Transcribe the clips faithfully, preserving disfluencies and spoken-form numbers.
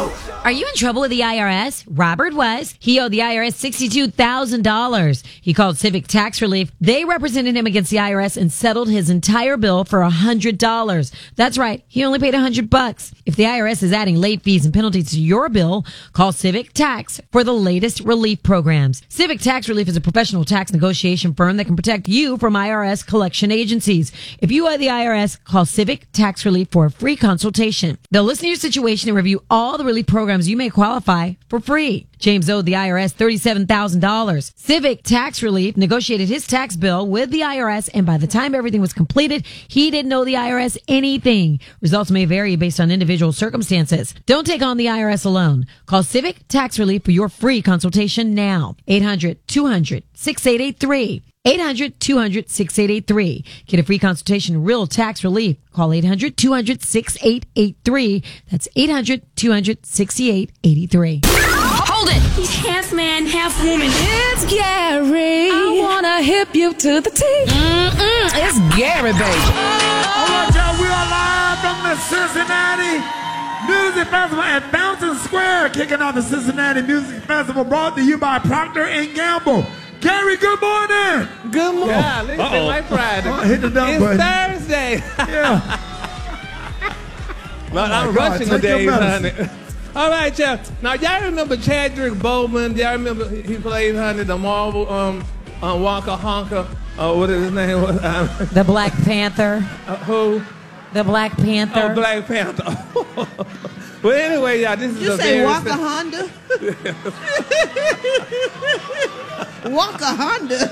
Are you in trouble with the I R S? Robert was. He owed the I R S sixty-two thousand dollars. He called Civic Tax Relief. They represented him against the I R S and settled his entire bill for one hundred dollars. That's right. He only paid one hundred bucks. If the I R S is adding late fees and penalties to your bill, call Civic Tax for the latest relief programs. Civic Tax Relief is a professional tax negotiation firm that can protect you from I R S collection agencies. If you owe the I R S, call Civic Tax Relief for a free consultation. They'll listen to your situation and review all the relief programs you may qualify for free. James owed the I R S thirty-seven thousand dollars. Civic Tax Relief negotiated his tax bill with the I R S, and by the time everything was completed, he didn't owe the I R S anything. Results may vary based on individual circumstances. Don't take on the I R S alone. Call Civic Tax Relief for your free consultation now. eight hundred two hundred sixty-eight eighty-three. eight hundred two hundred sixty-eight eighty-three. Get a free consultation, real tax relief. Call eight hundred two hundred sixty-eight eighty-three. That's eight hundred two hundred sixty-eight eighty-three. Hold it! He's half man, half woman. It's Gary. I wanna hip you to the teeth. Mm-mm, it's Gary, baby. All right, y'all, we are live from the Cincinnati Music Festival at Fountain Square, kicking off the Cincinnati Music Festival, brought to you by Procter and Gamble. Gary, good morning. Good morning. Yeah, listen, Uh-oh. like Friday. Oh, hit the dumb it's button. Thursday. Yeah. Well, I'm Oh God, rushing take today, your honey. medicine. All right, y'all. Now, y'all remember Chadwick Boseman? Y'all remember he played, honey, the Marvel um, uh, Wonka Honka? Uh, what is his name? What, um, The Black Panther. uh, who? The Black Panther. Oh, Black Panther. Well, anyway, y'all, this is You a say very Waka Honda? Waka Honda.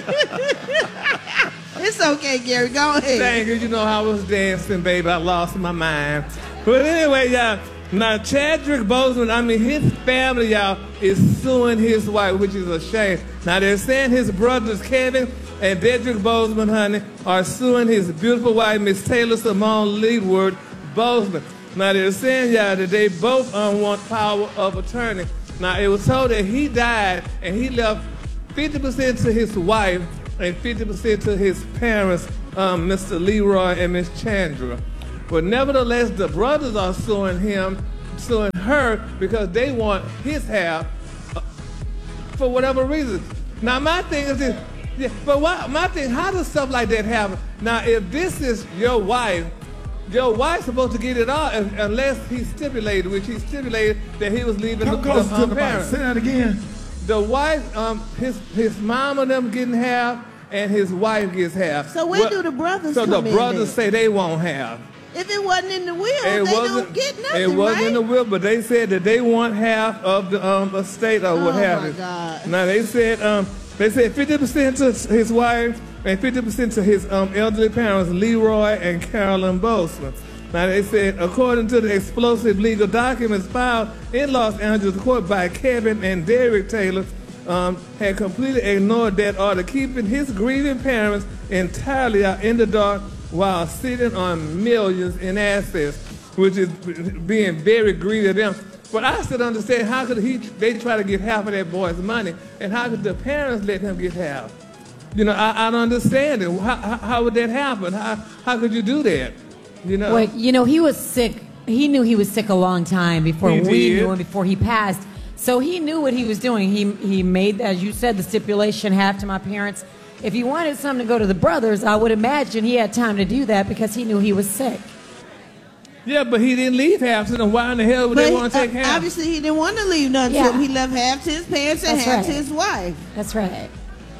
It's okay, Gary. Go ahead. Thank you. You know how I was dancing, baby. I lost my mind. But anyway, y'all, now Chadwick Boseman, I mean, his family, y'all, is suing his wife, which is a shame. Now, they're saying his brothers, Kevin and Dedrick Boseman, honey, are suing his beautiful wife, Miss Taylor Simone Leeward Boseman. Now, they're saying, y'all, that they both um, want power of attorney. Now, it was told that he died and he left fifty percent to his wife and fifty percent to his parents, um, Mister Leroy and Miss Chandra. But nevertheless, the brothers are suing him, suing her, because they want his half uh, for whatever reason. Now, my thing is this, yeah, but why, my thing, how does stuff like that happen? Now, if this is your wife, your wife's supposed to get it all unless he stipulated, which he stipulated that he was leaving Come the, close the to um, the mic. parents. Say that again. The wife, um, his his mom and them getting half, and his wife gets half. So where Well, do the brothers So come the in brothers then? say they won't have. If it wasn't in the will, It they wasn't. don't get nothing, It wasn't right? in the will, but they said that they want half of the um, estate or what Oh, have my you. God. Now they said um, they said fifty percent to his wife and fifty percent to his um, elderly parents, Leroy and Carolyn Boseman. Now they said, according to the explosive legal documents filed in Los Angeles court by Kevin and Derek Taylor, um, had completely ignored that order, keeping his grieving parents entirely out in the dark while sitting on millions in assets, which is being very greedy of them. But I still understand, how could he, they try to get half of that boy's money, and how could the parents let him get half? You know, I, I don't understand it. How, how, how would that happen? How, how could you do that? You know? Well, you know, he was sick. He knew he was sick a long time before He we did. knew him, before he passed. So he knew what he was doing. He he made, as you said, the stipulation, half to my parents. If he wanted something to go to the brothers, I would imagine he had time to do that because he knew he was sick. Yeah, but he didn't leave half to them. Why in the hell would But they he- want to take uh, half? obviously, he didn't want to leave nothing Yeah. to him. He left half to his parents and That's half right. to his wife. That's right.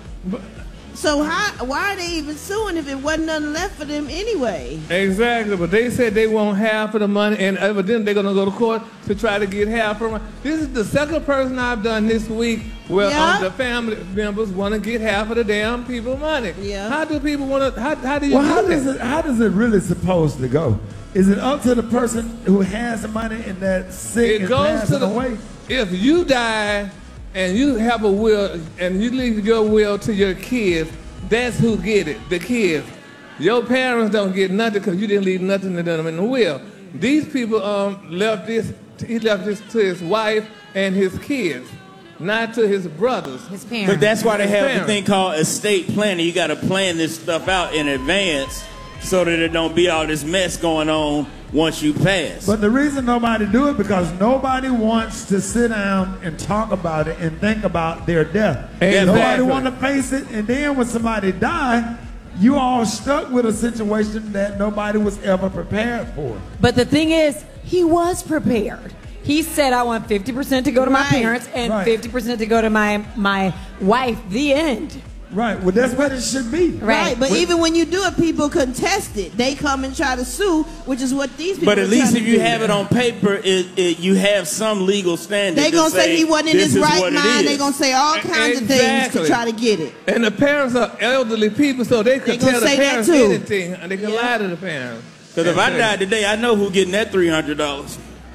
So how, why are they even suing if it wasn't nothing left for them anyway? Exactly, but they said they want half of the money, and evidently they're going to go to court to try to get half from it. This is the second person I've done this week where Yeah. um, the family members want to get half of the damn people money. Yeah. How do people want to, how, how do you Well, do how that? does it how does it really supposed to go? Is it up to the person who has the money and that's sick It and goes passing to the, away? if you die and you have a will and you leave your will to your kids, that's who get it, the kids. Your parents don't get nothing because you didn't leave nothing to them in the will. These people um, left this, he left this to his wife and his kids, not to his brothers. His parents. But that's why they His have parents. a thing called estate planning. You got to plan this stuff out in advance so that it don't be all this mess going on once you pass. But the reason nobody do it because nobody wants to sit down and talk about it and think about their death. Exactly. Nobody want to face it, and then when somebody die, you all stuck with a situation that nobody was ever prepared for. But the thing is, he was prepared. He said, I want fifty percent to go to my Right. parents and Right. fifty percent to go to my, my wife. The end. Right. Well, that's what it should be. Right, but Well- even when you do it, people contest it. They come and try to sue, which is what these people But at are least trying if to you do. have it on paper, it, it you have some legal standing. They to gonna say he wasn't in this his is right what it mind. They is. gonna say all kinds of things Exactly. to try to get it. And the parents are elderly people, so they could They gonna tell the say that parents too. anything, and they can Yeah. lie to the parents. Because if I die today, I know who's getting that three hundred dollars.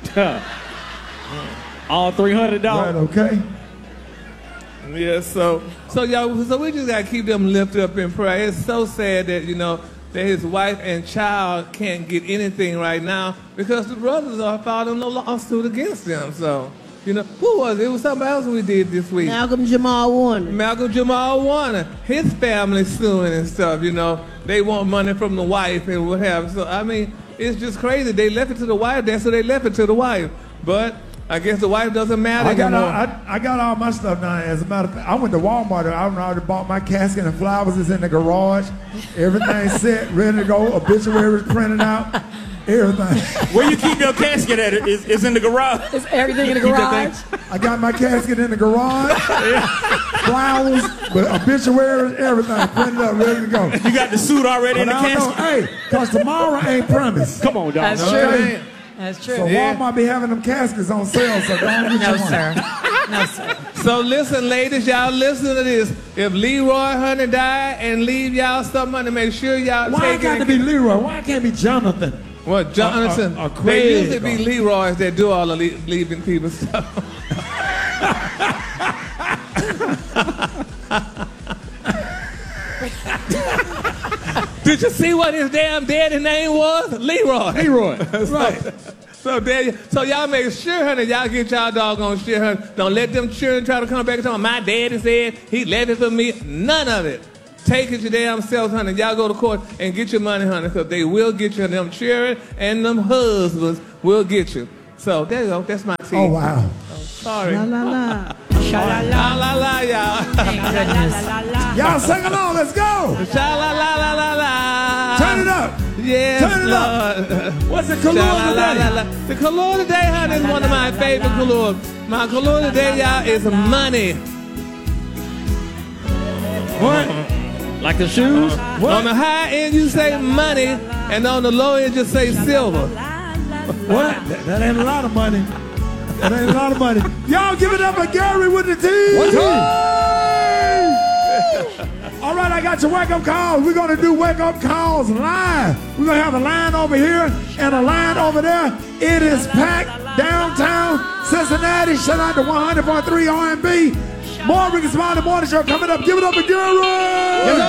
All three hundred Right, dollars. okay. Yeah, so so y'all, so we just gotta keep them lifted up in prayer. It's so sad that you know that his wife and child can't get anything right now because the brothers are filing a lawsuit against them. So you know, who was it? It was something else we did this week. Malcolm Jamal Warner. Malcolm Jamal Warner, his family suing and stuff. You know, they want money from the wife and what have. So I mean, it's just crazy. They left it to the wife, then so they left it to the wife. But I guess the wife doesn't matter. I got, all, anymore. I, I got all my stuff now. As a matter of fact, I went to Walmart. I already bought my casket and flowers is in the garage. Everything's set, ready to go. Obituaries printed out. Everything. Where you keep your casket at? It is it's in the garage. Is everything in the garage? I got my casket in the garage. Flowers, but obituaries, everything printed up, ready to go. You got the suit already in But the I don't know, casket. hey, because tomorrow ain't premise. Come on, dog. That's Okay. true. That's true. So Yeah. Walmart be having them caskets on sale, so don't get No, your money. sir. No, sir. So listen, ladies, y'all listen to this. If Leroy Hunter died and leave y'all some money, make sure y'all Why take it got it. to be Leroy? Why it can't be Jonathan? Well, Jonathan, Or- or- or they Craig usually be or- Leroy's that do all the le- leaving people stuff. Did you see what his damn daddy name was? Leroy. Leroy. Right. So there you, so y'all make sure, honey, y'all get y'all doggone shit, honey. Don't let them children try to come back and tell me, my daddy said he left it for me. None of it. Take it your damn selves, honey. Y'all go to court and get your money, honey, because they will get you. Them children and them husbands will get you. So there you go. That's my team. Oh, wow. Sorry. La la la. La la la, y'all. Y'all sing along, let's go. Sha la la la la la. Turn it up. Yes, Turn it up. Lord. What's the Sha color la la la today? la. The color today, honey, is one of my favorite colors. My color today, y'all, is money. What? Like the shoes? On the high end, you say money, and on the low end, you say silver. What? That, that ain't a lot of money. That ain't a lot of money. Y'all give it up for Gary with the team. What's All right, I got your wake-up calls. We're going to do wake-up calls live. We're going to have a line over here and a line over there. It is packed downtown Cincinnati. Shout out to one hundred point three R and B. More Ricky Smiley Morning Show coming up. Give it up for Gary.